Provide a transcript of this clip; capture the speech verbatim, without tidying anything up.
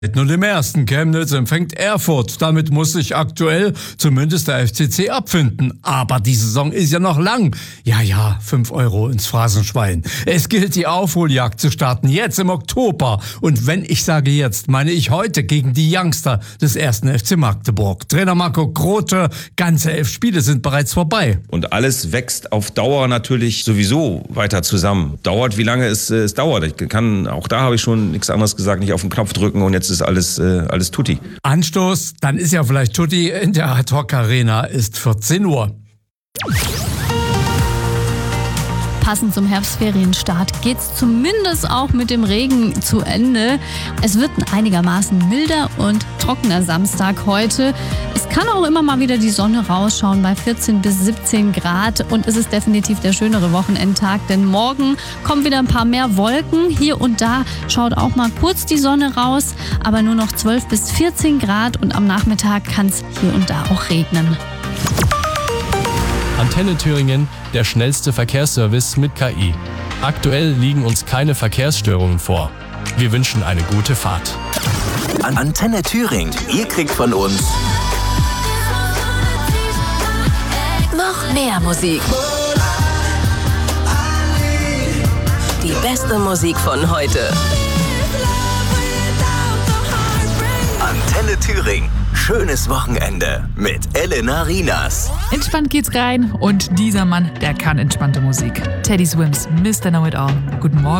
Nur dem ersten Chemnitz empfängt Erfurt. Damit muss sich aktuell zumindest der F C C abfinden. Aber die Saison ist ja noch lang. Ja, ja, fünf Euro ins Phrasenschwein. Es gilt, die Aufholjagd zu starten, jetzt im Oktober. Und wenn ich sage jetzt, meine ich heute gegen die Youngster des ersten F C Magdeburg. Trainer Marco Grote, ganze elf Spiele sind bereits vorbei. Und alles wächst auf Dauer natürlich sowieso weiter zusammen. Dauert, wie lange es, es dauert. Ich kann, auch da habe ich schon nichts anderes gesagt, nicht auf den Knopf drücken und jetzt ist alles, äh, alles tutti. Anstoß, dann ist ja vielleicht tutti, in der Ad-Hoc Arena ist vierzehn Uhr. Passend zum Herbstferienstart geht's zumindest auch mit dem Regen zu Ende. Es wird ein einigermaßen milder und trockener Samstag heute. Es kann auch immer mal wieder die Sonne rausschauen bei vierzehn bis siebzehn Grad und es ist definitiv der schönere Wochenendtag, denn morgen kommen wieder ein paar mehr Wolken. Hier und da schaut auch mal kurz die Sonne raus, aber nur noch zwölf bis vierzehn Grad und am Nachmittag kann es hier und da auch regnen. Antenne Thüringen, der schnellste Verkehrsservice mit K I. Aktuell liegen uns keine Verkehrsstörungen vor. Wir wünschen eine gute Fahrt. Antenne Thüringen, ihr kriegt von uns noch mehr Musik. Die beste Musik von heute. Antenne Thüringen. Schönes Wochenende mit Elena Rinas. Entspannt geht's rein und dieser Mann, der kann entspannte Musik. Teddy Swims, Mister Know It All. Guten Morgen.